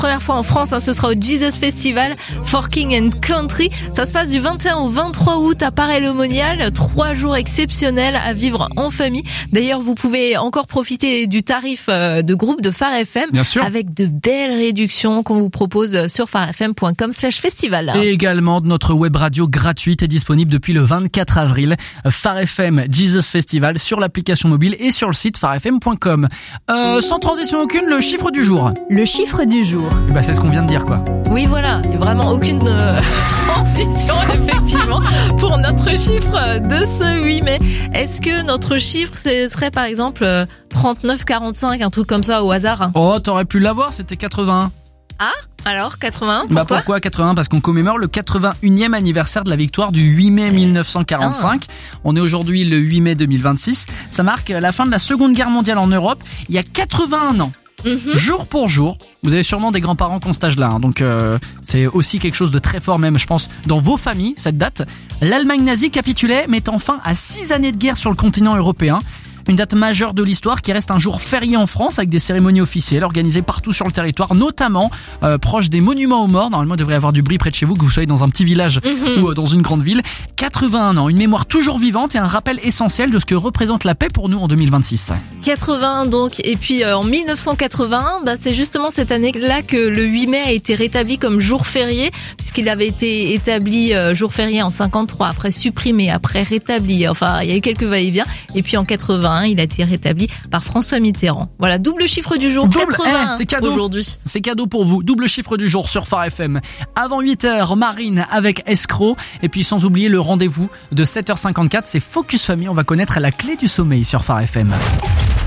première fois en France, ce sera au Jesus Festival Forking and Country. Ça se passe du 21 au 23 août à Paray-le-Monial. 3 jours exceptionnels à vivre en famille. D'ailleurs, vous pouvez encore profiter du tarif de groupe de Phare FM. Bien sûr. Avec de belles réductions qu'on vous propose sur pharefm.com/festival. Et également de notre web radio gratuite et disponible depuis le 24 avril. Phare FM Jesus Festival sur l'application mobile et sur le site pharefm.com. Sans transition aucune, le chiffre du jour. Le chiffre du jour. Bah c'est ce qu'on vient de dire quoi. Oui, voilà, il n'y a vraiment aucune transition effectivement pour notre chiffre de ce 8 mai. Est-ce que notre chiffre ce serait par exemple 39,45, un truc comme ça au hasard? Oh, t'aurais pu l'avoir, c'était 81. Ah, alors 81, pourquoi? Bah pourquoi 81? Parce qu'on commémore le 81e anniversaire de la victoire du 8 mai 1945. On est aujourd'hui le 8 mai 2026. Ça marque la fin de la Seconde Guerre mondiale en Europe, il y a 81 ans. Jour pour jour, vous avez sûrement des grands-parents qui ont cet âge-là, donc c'est aussi quelque chose de très fort même, je pense, dans vos familles, cette date. L'Allemagne nazie capitulait, mettant fin à 6 années de guerre sur le continent européen. Une date majeure de l'histoire qui reste un jour férié en France avec des cérémonies officielles organisées partout sur le territoire, notamment proche des monuments aux morts. Normalement, il devrait y avoir du bruit près de chez vous, que vous soyez dans un petit village ou dans une grande ville. 81 ans, une mémoire toujours vivante et un rappel essentiel de ce que représente la paix pour nous en 2026. 81 donc, et puis en 1981, c'est justement cette année-là que le 8 mai a été rétabli comme jour férié, puisqu'il avait été établi jour férié en 53, après supprimé, après rétabli, enfin il y a eu quelques va-et-vient, et puis en 81, il a été rétabli par François Mitterrand. Voilà, double chiffre du jour, 81 c'est cadeau aujourd'hui. C'est cadeau pour vous, double chiffre du jour sur Phare FM. Avant 8h, Marine avec Escroc, et puis sans oublier le rendez-vous de 7h54, c'est Focus Famille, on va connaître la clé du sommeil sur Phare FM.